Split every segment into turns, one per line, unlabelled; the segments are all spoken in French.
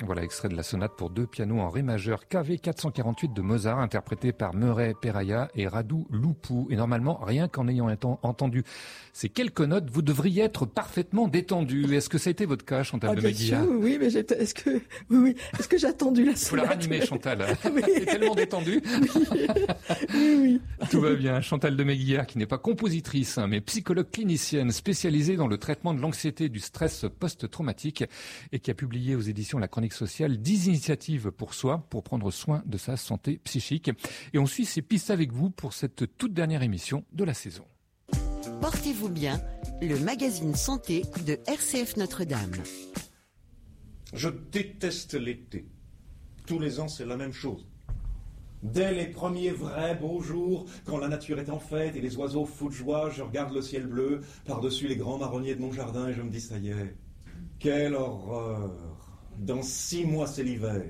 Voilà, extrait de la sonate pour 2 pianos en ré majeur KV 448 de Mozart, interprété par Murray Peraya et Radu Lupu. Et normalement, rien qu'en ayant entendu ces quelques notes, vous devriez être parfaitement détendu. Est-ce que ça a été votre cas, Chantal de Meguillard?
Oui, mais est-ce que j'ai attendu la sonate?
Faut la ranimer, Chantal. Oui. T'es tellement détendue.
Oui.
Tout va bien. Chantal de Meguillard, qui n'est pas compositrice, mais psychologue clinicienne spécialisée dans le traitement de l'anxiété et du stress post-traumatique et qui a publié aux éditions La Chronique sociale 10 initiatives pour soi, pour prendre soin de sa santé psychique. Et on suit ces pistes avec vous pour cette toute dernière émission de la saison.
Portez-vous bien, le magazine santé de RCF Notre-Dame.
Je déteste l'été. Tous les ans, c'est la même chose. Dès les premiers vrais beaux jours, quand la nature est en fête et les oiseaux foutent joie, je regarde le ciel bleu par-dessus les grands marronniers de mon jardin et je me dis, ça y est, quelle horreur! Dans 6 mois, c'est l'hiver.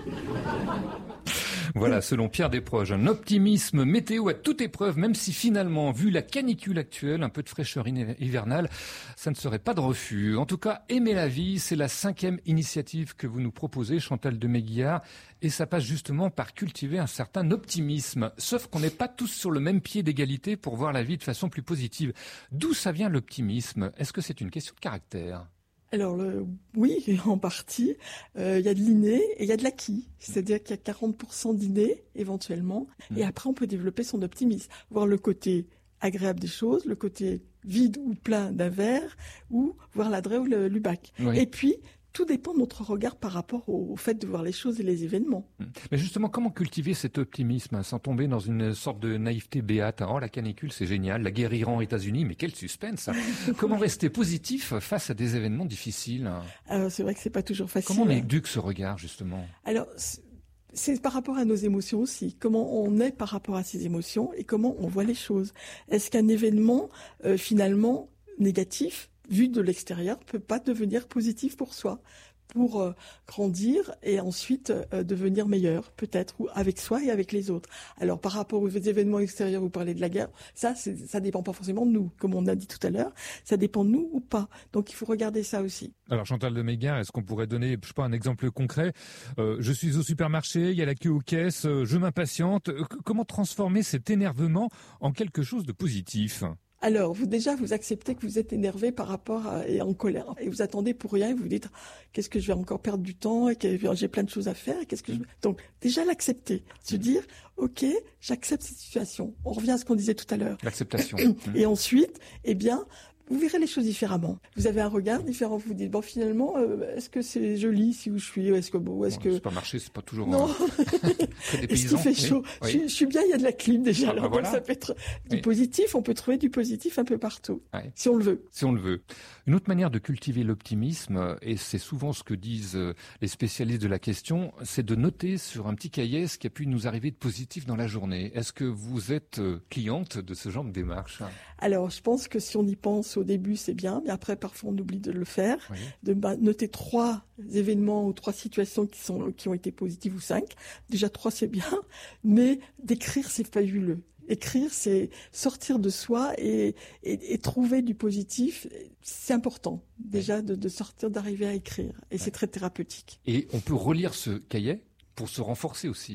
Voilà, selon Pierre Desproges, un optimisme météo à toute épreuve, même si finalement, vu la canicule actuelle, un peu de fraîcheur hivernale, ça ne serait pas de refus. En tout cas, aimer la vie, c'est la 5e initiative que vous nous proposez, Chantal de Meguillard, et ça passe justement par cultiver un certain optimisme. Sauf qu'on n'est pas tous sur le même pied d'égalité pour voir la vie de façon plus positive. D'où ça vient l'optimisme? Est-ce que c'est une question de caractère?
Alors oui, en partie. Il y a de l'inné et il y a de l'acquis. C'est-à-dire qu'il y a 40% d'inné, éventuellement. Et après, on peut développer son optimisme. Voir le côté agréable des choses, le côté vide ou plein d'un verre, ou voir l'adresse ou le lubac. Oui. Et puis, tout dépend de notre regard par rapport au fait de voir les choses et les événements.
Mais justement, comment cultiver cet optimisme sans tomber dans une sorte de naïveté béate? Oh, la canicule, c'est génial, la guerre Iran, États-Unis, mais quel suspense! Comment rester positif face à des événements difficiles?
Alors, c'est vrai que c'est pas toujours facile.
Comment on éduque ce regard, justement?
Alors, c'est par rapport à nos émotions aussi. Comment on est par rapport à ces émotions et comment on voit les choses. Est-ce qu'un événement, finalement, négatif, vu de l'extérieur, peut pas devenir positif pour soi, pour grandir et ensuite devenir meilleur, peut-être, ou avec soi et avec les autres. Alors, par rapport aux événements extérieurs, vous parlez de la guerre, ça dépend pas forcément de nous, comme on a dit tout à l'heure, ça dépend de nous ou pas. Donc, il faut regarder ça aussi.
Alors, Chantal de Meguillard, est-ce qu'on pourrait donner, je sais pas, un exemple concret? Je suis au supermarché, il y a la queue aux caisses, je m'impatiente. Comment transformer cet énervement en quelque chose de positif?
Alors, vous acceptez que vous êtes énervé par rapport et en colère. Et vous attendez pour rien et vous dites, qu'est-ce que je vais encore perdre du temps et que j'ai plein de choses à faire. Donc, déjà l'accepter. Se dire, OK, j'accepte cette situation. On revient à ce qu'on disait tout à l'heure.
L'acceptation.
Et ensuite, vous verrez les choses différemment. Vous avez un regard différent. Vous vous dites, finalement, est-ce que c'est joli ici où je suis?
Supermarché, c'est pas toujours
non.
Très dépaysant.
Est-ce qu'il fait chaud?
Oui.
Je suis bien, il y a de la clim déjà. Alors,
voilà.
donc ça peut être du positif. On peut trouver du positif un peu partout. Si on le veut.
Si on le veut. Une autre manière de cultiver l'optimisme, et c'est souvent ce que disent les spécialistes de la question, c'est de noter sur un petit cahier ce qui a pu nous arriver de positif dans la journée. Est-ce que vous êtes cliente de ce genre de démarche?
Alors, je pense que si on y pense au début, c'est bien, mais après, parfois, on oublie de le faire. Oui. De noter 3 événements ou 3 situations qui ont été positives ou 5. Déjà 3, c'est bien, mais d'écrire, c'est fabuleux. Écrire, c'est sortir de soi et trouver du positif. C'est important, déjà, de sortir, d'arriver à écrire. Et c'est très thérapeutique.
Et on peut relire ce cahier pour se renforcer aussi.